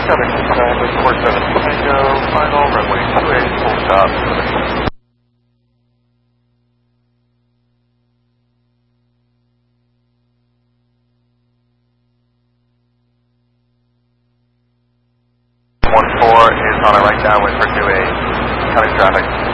47 Tango, final, runway 28, full stop. One four is on a right downwind for 28, cutting traffic.